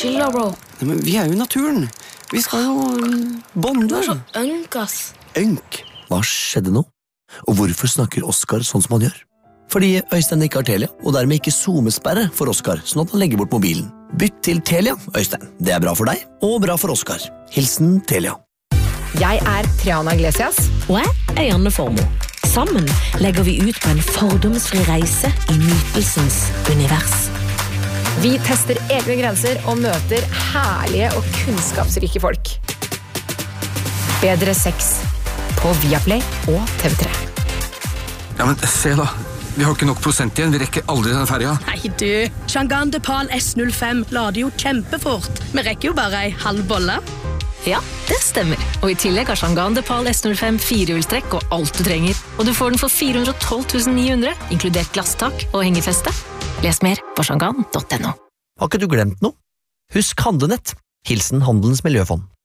Chill da, bro. Nei, men vi jo i naturen. Vi skal jo bonde. Du så ønk, ass. Ønk. Hva skjedde nå? Og hvorfor snakker Oskar sånn som han gjør? Fordi Øystein ikke har Telia, og dermed ikke zoomesperre for Oskar, sånn at han legger bort mobilen. Bytt til Telia, Øystein. Det bra for deg, og bra for Oskar. Hilsen Telia. Jeg Triana Iglesias. Og jeg Janne Formoe. Sammen legger vi ut på en fordomsfri reise i nytelsens univers. Vi tester egne grenser og møter herlige og kunnskapsrike folk. Bedre sex på Viaplay og TV3. Ja, men se da. Vi har ikke nok prosent igjen. Vi rekker aldri den ferja. Nei du, Chang'an Depal S05 lader jo kjempefort. Vi rekker jo bare en halv bolle. Ja, det stemmer. Og i tillegg har Chang'an Depal S05 firehjulstrekk og alt du trenger. Og du får den for 412 900, inkludert glasstak og hengefeste. Les mer på chang'an.no. Har ikke du glemt noe? Husk Handlenett. Hilsen Handelens Miljøfond.